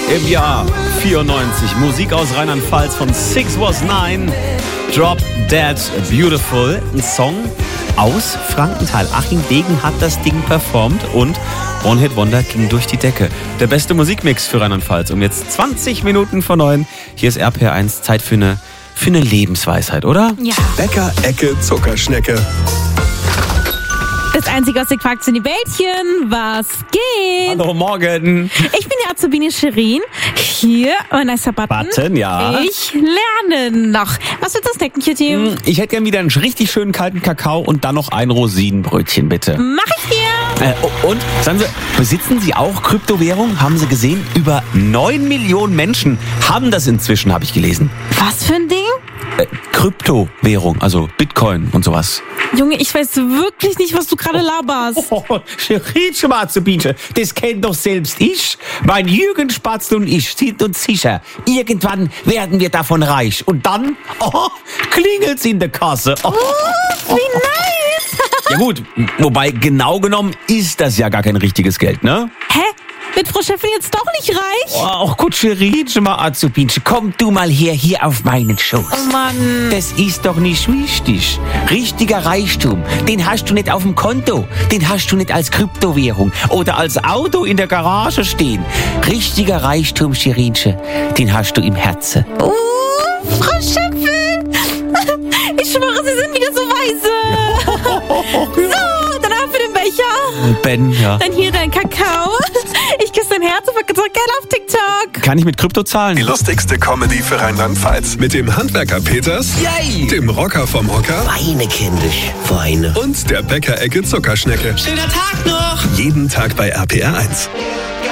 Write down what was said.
im Jahr 94. Musik aus Rheinland-Pfalz von Six Was Nine. Drop Dead Beautiful. Ein Song aus Frankenthal. Achim Degen hat das Ding performt und One Hit Wonder ging durch die Decke. Der beste Musikmix für Rheinland-Pfalz. Um jetzt 20 Minuten vor 9. Hier ist RPR1. Zeit für eine Lebensweisheit, oder? Ja. Bäcker Ecke Zuckerschnecke. Das einzige aus der Quark-Bällchen, was geht? Hallo, morgen. Ich bin die Azubine Shirin. Hier, mein nicer Button. Ja. Ich lerne noch. Was willst du snacken, Kitty? Ich hätte gern wieder einen richtig schönen kalten Kakao und dann noch ein Rosinenbrötchen, bitte. Mach ich dir. Und, sagen Sie, besitzen Sie auch Kryptowährung? Haben Sie gesehen? Über 9 Millionen Menschen haben das inzwischen, habe ich gelesen. Was für ein Ding? Kryptowährung, also Bitcoin und sowas. Junge, ich weiß wirklich nicht, was du gerade laberst. Schmatzubinche, das kennt doch selbst ich. Mein Jürgen Spatzel und ich sind uns sicher, irgendwann werden wir davon reich. Und dann, klingelt's in der Kasse. Wie nice. Ja gut, wobei genau genommen ist das ja gar kein richtiges Geld, ne? Hä? Wird Frau Chefin jetzt doch nicht reich? Ach gut, Scherinchen, mal Azubinchen, komm du mal her, hier auf meinen Schoß. Oh Mann. Das ist doch nicht wichtig. Richtiger Reichtum, den hast du nicht auf dem Konto. Den hast du nicht als Kryptowährung oder als Auto in der Garage stehen. Richtiger Reichtum, Scherinchen, den hast du im Herzen. Frau Chefin. Ich schwöre, Sie sind wieder so weise. So, dann ab für den Becher. Ben, ja. Dann hier dein Kakao. Ich küsse dein Herz und verkaufe geil auf TikTok. Kann ich mit Krypto zahlen? Die lustigste Comedy für Rheinland-Pfalz. Mit dem Handwerker Peters, Yay! dem Rocker vom Hocker Weine, kindisch, Weine. und der Bäcker Ecke Zuckerschnecke. Schöner Tag noch! Jeden Tag bei RPR1.